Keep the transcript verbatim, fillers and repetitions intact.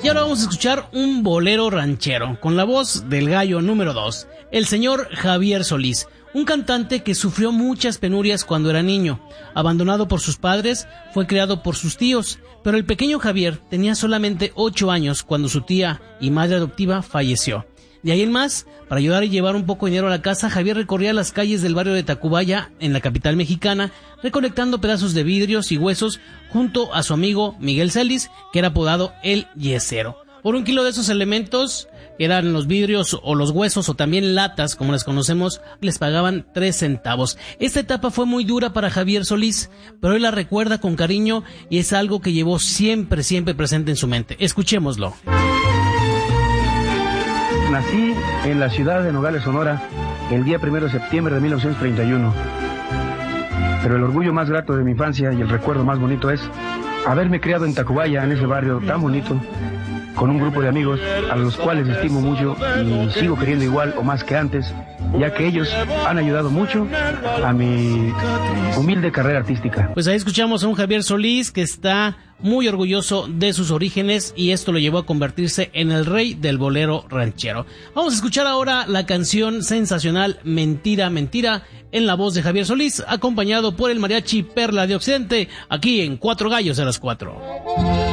ahora vamos a escuchar un bolero ranchero con la voz del gallo número dos, el señor Javier Solís, un cantante que sufrió muchas penurias cuando era niño. Abandonado por sus padres, fue criado por sus tíos, pero el pequeño Javier tenía solamente ocho años cuando su tía y madre adoptiva falleció. De ahí en más, para ayudar y llevar un poco de dinero a la casa, Javier recorría las calles del barrio de Tacubaya, en la capital mexicana, recolectando pedazos de vidrios y huesos junto a su amigo Miguel Celis, que era apodado el Yesero. Por un kilo de esos elementos, que eran los vidrios o los huesos o también latas, como les conocemos, les pagaban tres centavos. Esta etapa fue muy dura para Javier Solís, pero él la recuerda con cariño y es algo que llevó siempre, siempre presente en su mente. Escuchémoslo. Nací en la ciudad de Nogales, Sonora, el día primero de septiembre de mil novecientos treinta y uno. Pero el orgullo más grato de mi infancia y el recuerdo más bonito es haberme criado en Tacubaya, en ese barrio tan bonito, con un grupo de amigos a los cuales estimo mucho y sigo queriendo igual o más que antes, ya que ellos han ayudado mucho a mi humilde carrera artística. Pues ahí escuchamos a un Javier Solís que está muy orgulloso de sus orígenes y esto lo llevó a convertirse en el rey del bolero ranchero. Vamos a escuchar ahora la canción sensacional Mentira, Mentira, en la voz de Javier Solís, acompañado por el mariachi Perla de Occidente, aquí en Cuatro Gallos a las Cuatro.